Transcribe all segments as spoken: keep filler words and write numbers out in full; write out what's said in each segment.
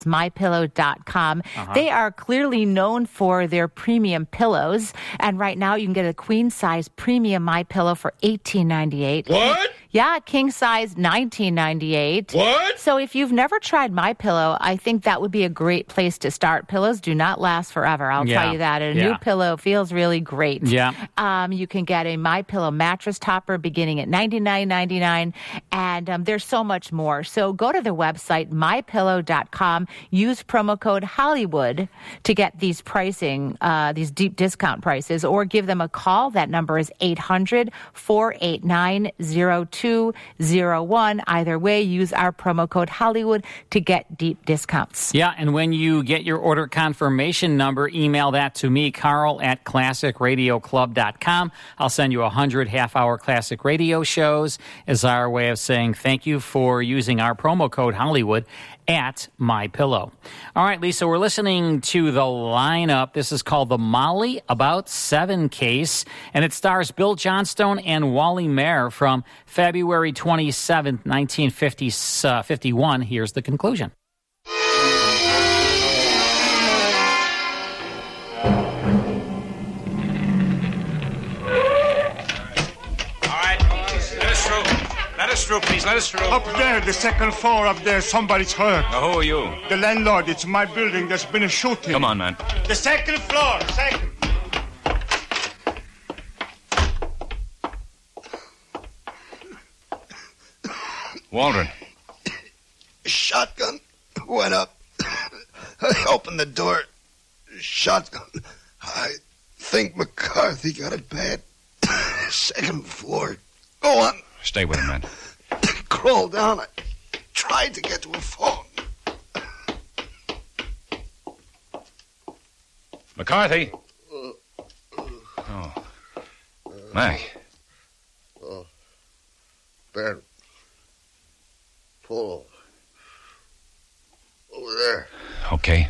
my pillow dot com. Uh-huh. They are clearly known for their premium pillows, and right now you can get a queen size premium MyPillow for eighteen ninety-eight. What? Yeah, king size nineteen ninety-eight. What? So if you've never tried MyPillow, I think that would be a great place to start. Pillows do not last forever. I'll yeah. tell you that. And a yeah. new pillow feels really great. Yeah. Um, you can get a MyPillow mattress topper beginning at ninety-nine ninety-nine, and um, there's so much more. So go to their website, my pillow dot com. Use promo code Hollywood to get these pricing, uh, these deep discount prices, or give them a call. That number is eight hundred, four eight nine, zero two zero one. Either way, use our promo code Hollywood to get deep discounts. Yeah, and when you get your order confirmation number, email that to me, Carl at classic radio club dot com. I'll send you one hundred half-hour classic radio shows as our way of saying thank you for using our promo code Hollywood at MyPillow. All right, Lisa, we're listening to the lineup. This is called the Molly About Seven case, and it stars Bill Johnstone and Wally Maher from February twenty-seventh, nineteen fifty-one. Here's the conclusion. Let us through, please. Let us through. Up there, the second floor up there, somebody's hurt. Now, who are you? The landlord. It's my building. There's been a shooting. Come on, man. The second floor. Second. Waldron. Shotgun went up. I opened the door. Shotgun. I think McCarthy got it bad. Second floor. Go on. Stay with him, man. Crawl down. I tried to get to a phone. McCarthy. Oh. Mac. Oh. Ben. Pull. Over there. Okay.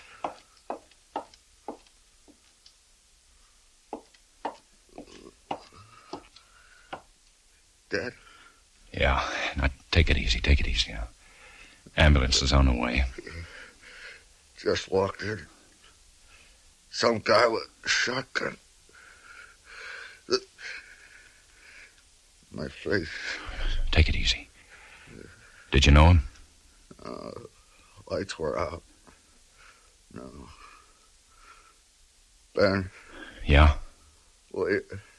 Dead? Yeah. Now, take it easy. Take it easy now. Ambulance is on the way. Just walked in. Some guy with a shotgun. The... My face. Take it easy. Did you know him? Uh, lights were out. No. Ben. Yeah? Wait.